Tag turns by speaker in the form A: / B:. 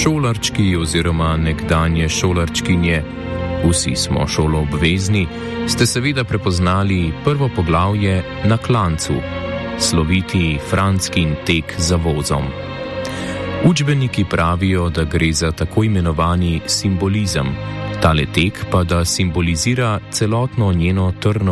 A: Šolarčki oziroma nekdanje šolarčkinje, vsi smo šoloobvezni, ste seveda prepoznali prvo poglavje Na klancu, sloviti Franckin tek za vozom. Učbeniki pravijo, da gre za tako imenovani simbolizem, tale tek pa da simbolizira celotno njeno trdno